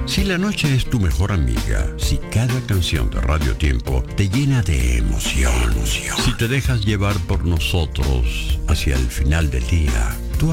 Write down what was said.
Si la noche es tu mejor amiga, si cada canción de Radio Tiempo te llena de emoción, si te dejas llevar por nosotros hacia el final del día,